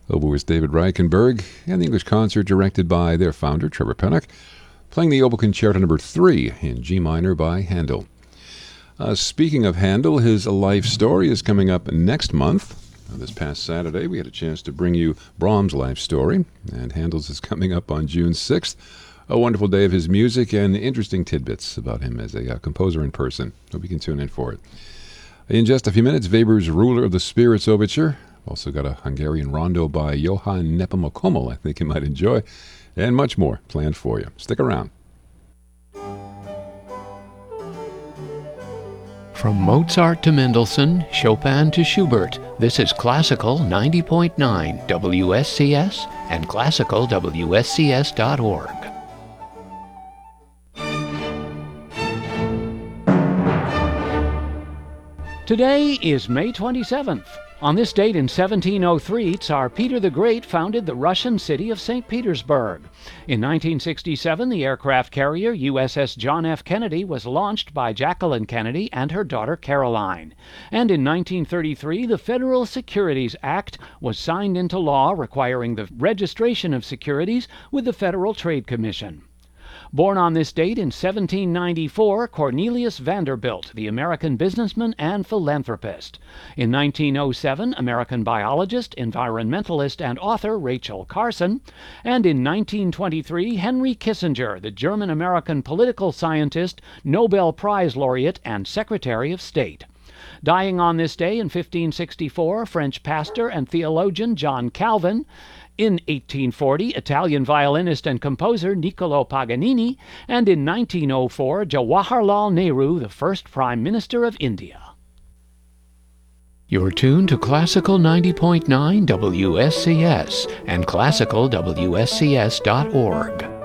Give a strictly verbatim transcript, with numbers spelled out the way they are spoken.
Oboist David Reichenberg, and the English concert directed by their founder, Trevor Pennock, playing the Oboe Concerto number three in G minor by Handel. Uh, speaking of Handel, his life story is coming up next month. Uh, this past Saturday, we had a chance to bring you Brahms' life story, and Handel's is coming up on June sixth. A wonderful day of his music and interesting tidbits about him as a uh, composer in person. Hope you can tune in for it. In just a few minutes, Weber's Ruler of the Spirits Overture. Also got a Hungarian rondo by Johann Nepomucemo I think you might enjoy, and much more planned for you. Stick around. From Mozart to Mendelssohn, Chopin to Schubert, this is Classical ninety point nine W S C S and classical W S C S dot org. Today is May twenty-seventh. On this date in seventeen oh three, Tsar Peter the Great founded the Russian city of Saint Petersburg. In nineteen sixty-seven, the aircraft carrier U S S John F. Kennedy was launched by Jacqueline Kennedy and her daughter Caroline. And in nineteen thirty-three, the Federal Securities Act was signed into law, requiring the registration of securities with the Federal Trade Commission. Born on this date in seventeen ninety-four, Cornelius Vanderbilt, the American businessman and philanthropist. In nineteen oh seven, American biologist, environmentalist, and author Rachel Carson. And in nineteen twenty-three, Henry Kissinger, the German-American political scientist, Nobel Prize laureate, and Secretary of State. Dying on this day in fifteen sixty-four, French pastor and theologian John Calvin. In eighteen forty, Italian violinist and composer Niccolo Paganini, and in nineteen oh four, Jawaharlal Nehru, the first Prime Minister of India. You're tuned to Classical ninety point nine W S C S and classical W S C S dot org.